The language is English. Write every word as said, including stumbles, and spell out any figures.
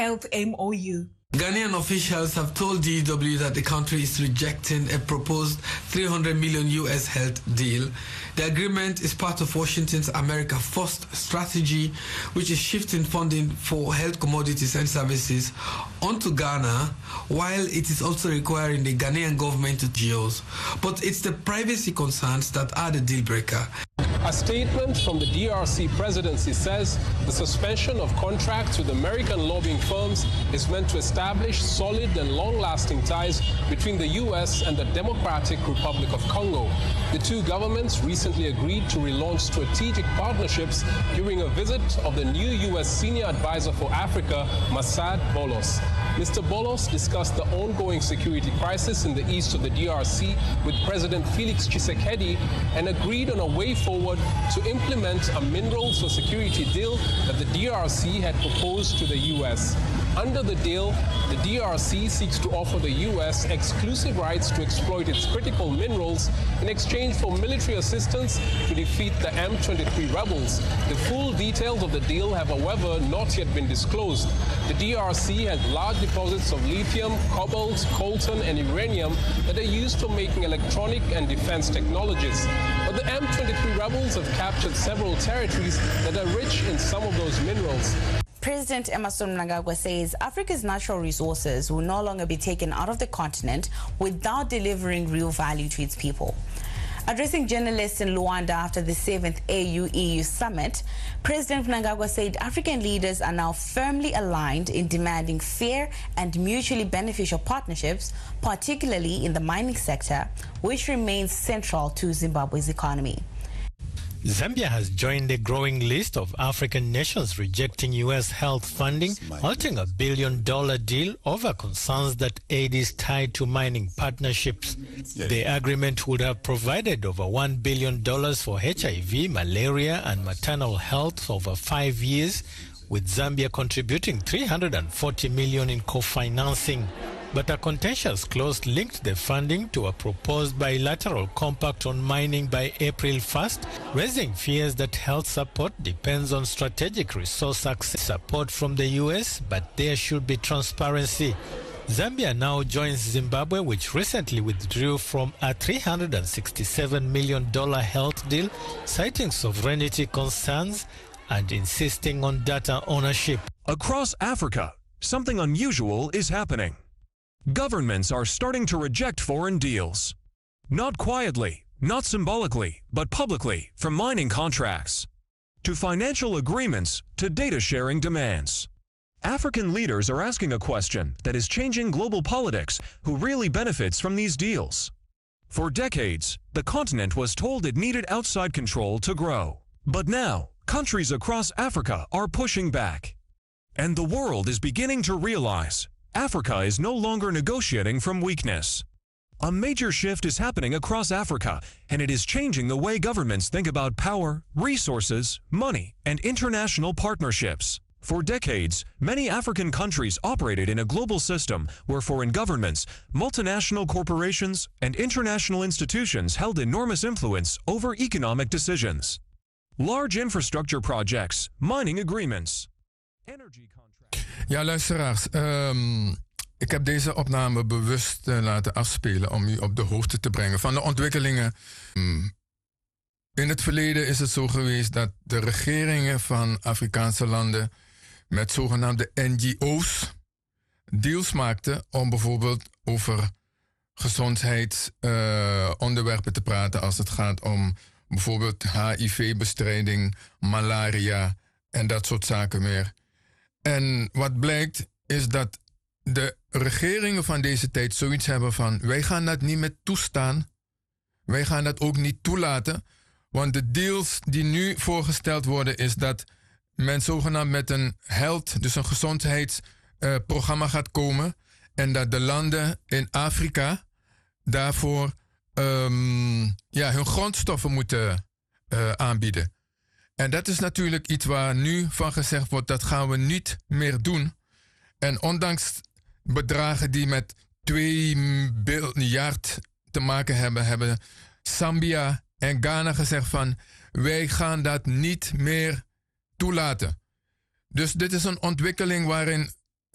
health M O U. Ghanaian officials have told D W that the country is rejecting a proposed three hundred million U S health deal. The agreement is part of Washington's America First strategy, which is shifting funding for health commodities and services onto Ghana, while it is also requiring the Ghanaian government to G Os. But it's the privacy concerns that are the deal breaker. A statement from the D R C presidency says the suspension of contracts with American lobbying firms is meant to establish solid and long-lasting ties between the U S and the Democratic Republic of Congo. The two governments recently agreed to relaunch strategic partnerships during a visit of the new U S Senior Advisor for Africa, Massad Bolos. Mister Bolos discussed the ongoing security crisis in the east of the D R C with President Felix Tshisekedi and agreed on a way forward to implement a minerals for security deal that the D R C had proposed to the U S. Under the deal, the D R C seeks to offer the U S exclusive rights to exploit its critical minerals in exchange for military assistance to defeat the M twenty-three rebels. The full details of the deal have, however, not yet been disclosed. The D R C has large deposits of lithium, cobalt, coltan, and uranium that are used for making electronic and defense technologies. But the M twenty-three rebels have captured several territories that are rich in some of those minerals. President Emmerson Mnangagwa says Africa's natural resources will no longer be taken out of the continent without delivering real value to its people. Addressing journalists in Luanda after the seventh A U E U summit, President Mnangagwa said African leaders are now firmly aligned in demanding fair and mutually beneficial partnerships, particularly in the mining sector, which remains central to Zimbabwe's economy. Zambia has joined a growing list of African nations rejecting U S health funding, halting a billion dollar deal over concerns that aid is tied to mining partnerships. The agreement would have provided over one billion dollars for H I V, malaria, and maternal health over five years, with Zambia contributing three hundred forty million dollars in co-financing. But a contentious clause linked the funding to a proposed bilateral compact on mining by April first, raising fears that health support depends on strategic resource access support from the U S, but there should be transparency. Zambia now joins Zimbabwe, which recently withdrew from a three hundred sixty-seven million dollars health deal, citing sovereignty concerns and insisting on data ownership. Across Africa, something unusual is happening. Governments are starting to reject foreign deals. Not quietly, not symbolically, but publicly, from mining contracts to financial agreements to data sharing demands. African leaders are asking a question that is changing global politics: who really benefits from these deals? For decades, the continent was told it needed outside control to grow. But now, countries across Africa are pushing back. And the world is beginning to realize Africa is no longer negotiating from weakness. A major shift is happening across Africa, and it is changing the way governments think about power, resources, money, and international partnerships. For decades, many African countries operated in a global system where foreign governments, multinational corporations, and international institutions held enormous influence over economic decisions. Large infrastructure projects, mining agreements, energy contracts. Ja, luisteraars, um, ik heb deze opname bewust uh, laten afspelen om u op de hoogte te brengen van de ontwikkelingen. Um, in het verleden is het zo geweest dat de regeringen van Afrikaanse landen met zogenaamde N G O's deals maakten om bijvoorbeeld over gezondheidsonderwerpen uh, te praten als het gaat om bijvoorbeeld H I V-bestrijding, malaria en dat soort zaken meer. En wat blijkt is dat de regeringen van deze tijd zoiets hebben van: wij gaan dat niet meer toestaan. Wij gaan dat ook niet toelaten. Want de deals die nu voorgesteld worden is dat men zogenaamd met een health, dus een gezondheidsprogramma uh, gaat komen. En dat de landen in Afrika daarvoor um, ja, hun grondstoffen moeten uh, aanbieden. En dat is natuurlijk iets waar nu van gezegd wordt: dat gaan we niet meer doen. En ondanks bedragen die met twee miljard te maken hebben, hebben Zambia en Ghana gezegd van: wij gaan dat niet meer toelaten. Dus dit is een ontwikkeling waarin